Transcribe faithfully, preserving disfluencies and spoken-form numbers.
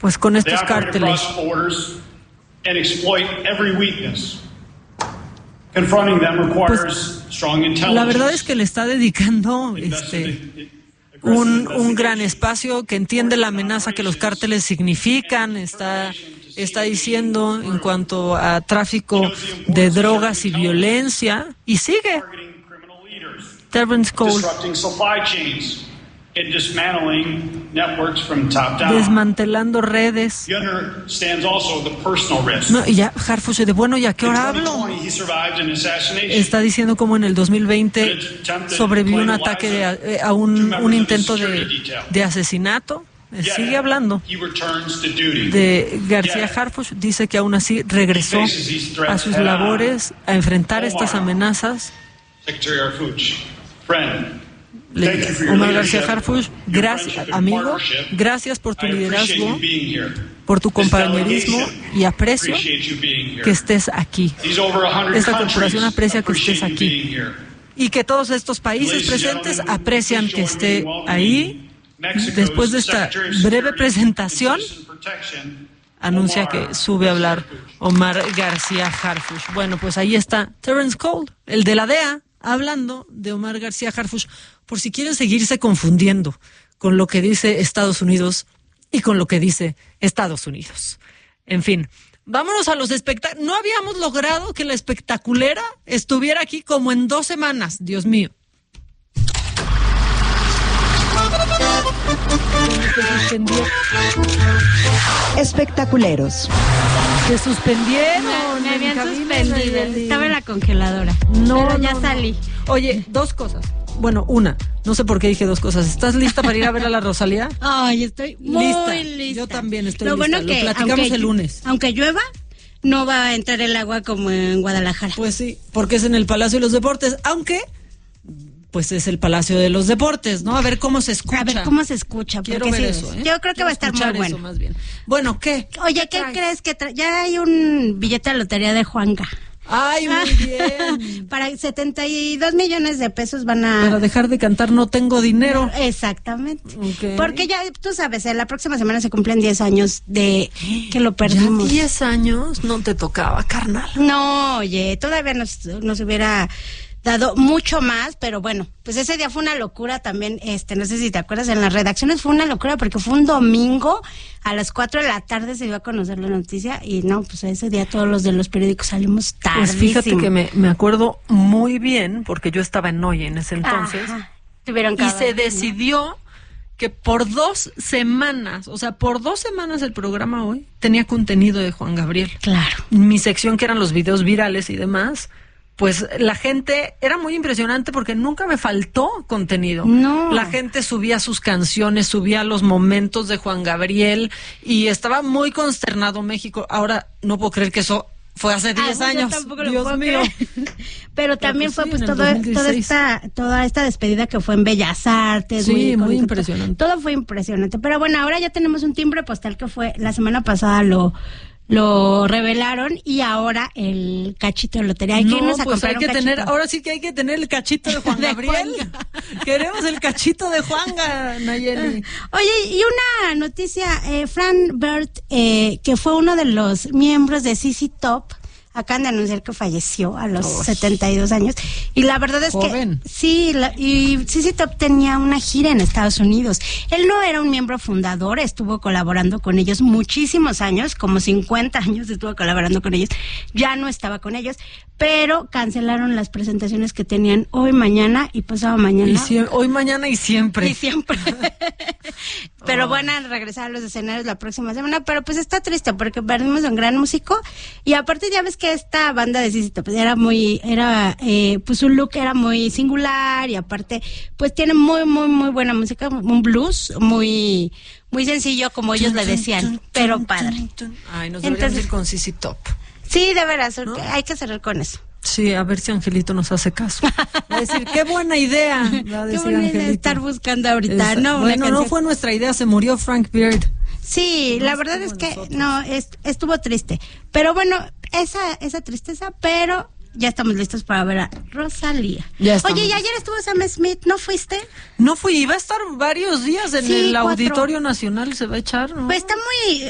pues con estos cárteles. Pues, la verdad es que le está dedicando este un, un gran espacio, que entiende la amenaza que los cárteles significan, está, está diciendo en cuanto a tráfico de drogas y violencia, y sigue. Terrence Cole. Desmantelando redes. No, y ya Harfush, de bueno, ¿ya qué hora hablo? Está diciendo cómo en el dos mil veinte sobrevivió un ataque de, a un, un intento de, de asesinato. Sigue hablando de García Harfush. Dice que aún así regresó a sus labores, a enfrentar estas amenazas. Omar García Harfush, gracias, amigo, gracias por tu liderazgo, por tu compañerismo, y aprecio que estés aquí. Esta corporación aprecia que estés aquí y que todos estos países presentes aprecian que esté ahí. Después de esta breve presentación, anuncia que sube a hablar Omar García Harfush. Bueno, pues ahí está Terrence Cole, el de la D E A, hablando de Omar García Harfush, por si quieren seguirse confundiendo con lo que dice Estados Unidos y con lo que dice Estados Unidos. En fin, vámonos a los espectáculos. No habíamos logrado que la espectaculera estuviera aquí como en dos semanas, Dios mío. Espectaculeros. Se suspendieron. Me, me habían suspendido. Estaba en la congeladora. No, pero ya no, salí. No. Oye, dos cosas. Bueno, una. No sé por qué dije dos cosas. ¿Estás lista para ir a ver a la Rosalía? Ay, estoy muy lista. lista. Yo también estoy Lo lista. Bueno que, Lo platicamos aunque, el lunes. Aunque llueva, no va a entrar el agua como en Guadalajara. Pues sí, porque es en el Palacio de los Deportes. Aunque, pues es el Palacio de los Deportes, ¿no? A ver cómo se escucha. A ver cómo se escucha. Quiero ver sí, eso, ¿eh? Yo creo que Quiero va a estar muy bueno. Eso, más bien. Bueno, ¿qué? Oye, ¿qué, ¿qué crees? que tra- Ya hay un billete de lotería de Juanga. ¡Ay, muy bien! Para setenta y dos millones de pesos van a... Para dejar de cantar No Tengo Dinero. Exactamente. Okay. Porque ya, tú sabes, la próxima semana se cumplen diez años de que lo perdimos. ¿Ya diez años? No te tocaba, carnal. No, oye, todavía nos, nos hubiera dado mucho más, pero bueno, pues ese día fue una locura también, este, no sé si te acuerdas, en las redacciones fue una locura porque fue un domingo, a las cuatro de la tarde se iba a conocer la noticia y no, pues ese día todos los de los periódicos salimos tardísimo. Pues fíjate que me, me acuerdo muy bien, porque yo estaba en Noye en ese entonces, Tuvieron y se vez, decidió ¿no? que por dos semanas, o sea, por dos semanas el programa hoy tenía contenido de Juan Gabriel. Claro. Mi sección, que eran los videos virales y demás, pues la gente, era muy impresionante porque nunca me faltó contenido. No. La gente subía sus canciones, subía los momentos de Juan Gabriel y estaba muy consternado México. Ahora no puedo creer que eso fue hace diez ah, años. Dios mío. Pero, Pero también pues, fue pues sí, todo, toda esta toda esta despedida que fue en Bellas Artes. Sí, muy, muy impresionante. Todo fue impresionante. Pero bueno, ahora ya tenemos un timbre postal que fue la semana pasada lo lo revelaron y ahora el cachito de lotería. Hay que no, irnos a pues comprar hay que un tener, cachito. ahora sí que hay que tener el cachito de Juan de Gabriel. Juanga. Queremos el cachito de Juanga, Nayeli. Oye, y una noticia, eh, Fran Bird, eh, que fue uno de los miembros de Z Z Top, acaban de anunciar que falleció a los oh. setenta y dos años. Y la verdad es Joven. que sí, la, y Z Z Top tenía una gira en Estados Unidos. Él no era un miembro fundador, estuvo colaborando con ellos muchísimos años, como cincuenta años estuvo colaborando con ellos. Ya no estaba con ellos, pero cancelaron las presentaciones que tenían hoy, mañana y pasado mañana. Y sie- hoy, mañana y siempre. Y siempre. Pero oh. van a regresar a los escenarios la próxima semana, pero pues está triste porque perdimos a un gran músico y aparte ya ves que esta banda de Z Z Top era muy, era, eh, pues su look era muy singular y aparte pues tiene muy, muy, muy buena música, un blues muy, muy sencillo como ellos le decían, pero padre. Ay, nos deberíamos ir con Z Z Top. Sí, de veras, ¿no? Hay que cerrar con eso. Sí, a ver si Angelito nos hace caso. Va a decir, qué buena idea. Va a decir qué buena idea estar buscando ahorita. No, bueno, no fue nuestra idea, se murió Frank Beard. Sí, no la verdad es que nosotros. no, es, estuvo triste. Pero bueno, esa, esa tristeza, pero ya estamos listos para ver a Rosalía. Oye, y ayer estuvo Sam Smith, ¿no fuiste? No fui, iba a estar varios días en sí, el cuatro. Auditorio Nacional, se va a echar, ¿no? Pues está muy,